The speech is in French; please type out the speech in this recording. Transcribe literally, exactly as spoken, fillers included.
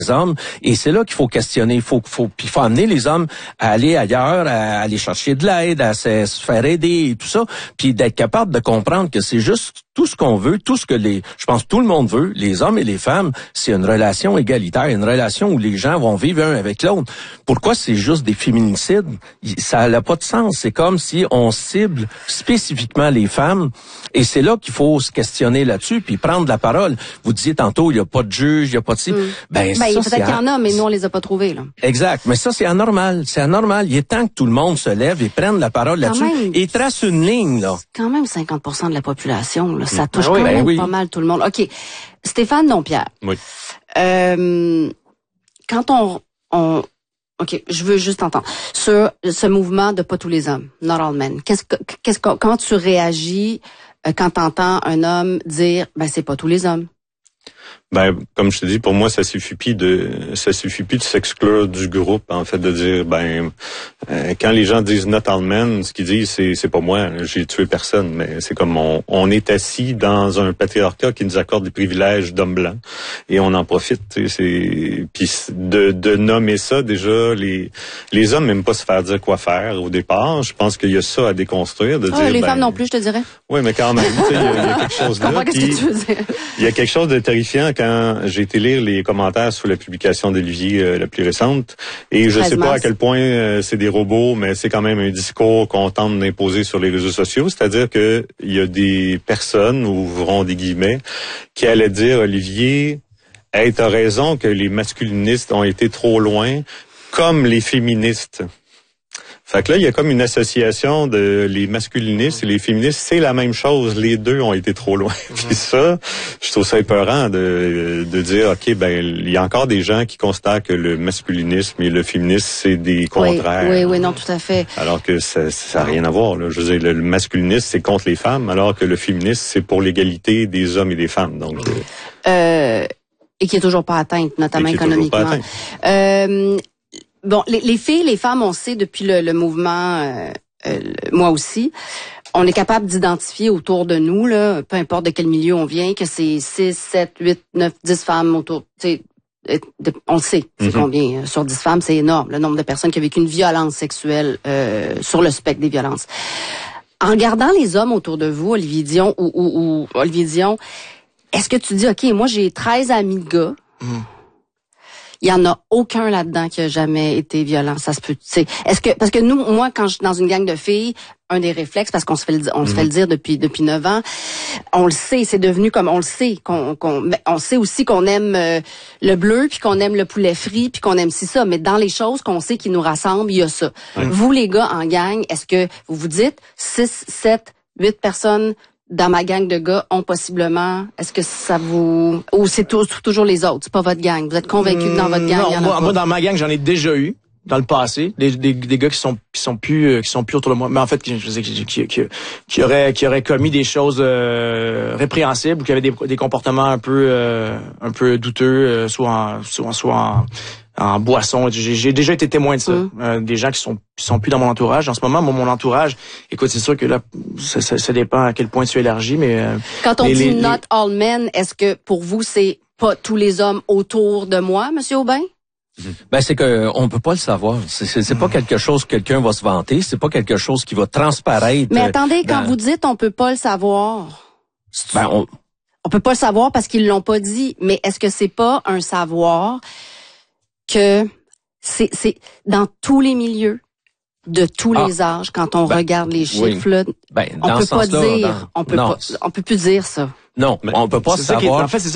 hommes, et c'est là qu'il faut questionner, il faut, faut, puis il faut amener les hommes à aller ailleurs, à aller chercher de l'aide, à se, se faire aider et tout ça, puis d'être capable de comprendre que c'est juste tout ce qu'on veut, tout ce que les, je pense que tout le monde veut, les hommes et les femmes, c'est une relation égalitaire, une relation où les gens vont vivre un avec l'autre. Pourquoi c'est juste des féminicides? Ça n'a pas de sens. C'est comme si on cible spécifiquement les femmes, et c'est là qu'il faut se questionner là-dessus, puis prendre la parole. Vous disiez tantôt, il n'y a pas de juge, il n'y a pas de ci. Mm. Ben, ben ça, peut-être qu'il y en a, mais nous, on les a pas trouvés, là. Exact. Mais ça, c'est anormal. C'est anormal. Il est temps que tout le monde se lève et prenne la parole Quand là-dessus même, et trace une ligne, là. Quand même cinquante pour cent de la population, là. Ça touche Ah oui, quand ben même oui. pas mal tout le monde. OK. Stéphane Dompierre. Oui. Euh, quand on, on, OK, je veux juste entendre. Sur ce mouvement de pas tous les hommes, not all men. Qu'est-ce que, qu'est-ce que, comment tu réagis euh, quand t'entends un homme dire, ben, c'est pas tous les hommes? Ben, comme je te dis, pour moi, ça suffit plus de, ça suffit plus de s'exclure du groupe, en fait, de dire, ben, euh, quand les gens disent not all men, ce qu'ils disent, c'est, c'est pas moi, j'ai tué personne, mais c'est comme on, on est assis dans un patriarcat qui nous accorde des privilèges d'hommes blancs, et on en profite, tu sais, c'est, puis de, de nommer ça, déjà, les, les hommes n'aiment pas se faire dire quoi faire au départ. Je pense qu'il y a ça à déconstruire, de Ah, dire, les ben, femmes non plus, je te dirais. oui, mais quand même, tu sais, il y, a quelque chose Je comprends là. qu'est-ce que tu veux dire. Il y a quelque chose de terrifiant quand j'ai été lire les commentaires sur la publication d'Olivier euh, la plus récente, et je sais pas à quel point euh, c'est des robots, mais c'est quand même un discours qu'on tente d'imposer sur les réseaux sociaux, c'est-à-dire que il y a des personnes, ouvrons des guillemets, qui allaient dire, Olivier, hey, t'as raison que les masculinistes ont été trop loin, comme les féministes. Fait que là, il y a comme une association de les masculinistes et les féministes, c'est la même chose. Les deux ont été trop loin. Mm-hmm. Puis ça, je trouve ça épeurant de, de dire, OK, ben, il y a encore des gens qui constatent que le masculinisme et le féminisme, c'est des contraires. Oui, oui, oui, non, tout à fait. Alors que ça, ça n'a rien à voir, là. Je veux dire, le masculinisme, c'est contre les femmes, alors que le féminisme, c'est pour l'égalité des hommes et des femmes. Donc, euh, et qui est toujours pas atteinte, notamment et qui est économiquement. toujours pas atteinte. Euh, Bon, les, les filles, les femmes, on sait depuis le, le mouvement, euh, euh, moi aussi, on est capable d'identifier autour de nous, là, peu importe de quel milieu on vient, que c'est six, sept, huit, neuf, dix femmes autour, tu sais, on le sait, c'est mm-hmm. combien sur dix femmes, c'est énorme, le nombre de personnes qui ont vécu une violence sexuelle euh, sur le spectre des violences. En regardant les hommes autour de vous, Olivier Dion ou, ou, ou Olivier Dion, est-ce que tu dis, OK, moi j'ai treize amis de gars, mm. Il y en a aucun là-dedans qui a jamais été violent. Ça se peut, tu sais. Est-ce que, parce que nous, moi, quand je suis dans une gang de filles, un des réflexes, parce qu'on se fait le, on mm-hmm. se fait le dire depuis, depuis neuf ans, on le sait, c'est devenu comme, on le sait, qu'on, qu'on, on sait aussi qu'on aime euh, le bleu, puis qu'on aime le poulet frit, puis qu'on aime si ça. Mais dans les choses qu'on sait qui nous rassemblent, il y a ça. Mm-hmm. Vous, les gars, en gang, est-ce que vous vous dites six, sept, huit personnes dans ma gang de gars ont possiblement, est-ce que ça vous, ou c'est tout, toujours les autres, c'est pas votre gang, vous êtes convaincu que dans votre gang, non, il y en a moi, pas? moi, dans ma gang, j'en ai déjà eu, dans le passé, des, des, des gars qui sont, qui sont plus, euh, qui sont plus autour de moi, mais en fait, qui, je sais, qui, qui, qui, qui auraient, qui auraient commis des choses, euh, répréhensibles, ou qui avaient des, des comportements un peu, euh, un peu douteux, euh, soit en, soit, soit en, en boisson. J'ai, j'ai déjà été témoin de ça. Mm. Euh, des gens qui sont qui sont plus dans mon entourage. En ce moment, mon, mon entourage, écoute, c'est sûr que là, ça, ça, ça dépend à quel point tu élargis, mais... Euh, Quand on mais dit les, not les... all men, est-ce que pour vous, c'est pas tous les hommes autour de moi, Monsieur Aubin? Ben c'est que on peut pas le savoir. C'est, c'est, c'est pas quelque chose que quelqu'un va se vanter. C'est pas quelque chose qui va transparaître. Mais attendez, dans... quand vous dites on peut pas le savoir... Ben, on... on peut pas le savoir parce qu'ils l'ont pas dit, mais est-ce que c'est pas un savoir que c'est, c'est dans tous les milieux, de tous ah, les âges, quand on ben, on les chiffres, oui. là, ben, on peut pas dire, dans... on peut non. pas, on peut plus dire ça. Non, mais on peut pas savoir. En fait, c'est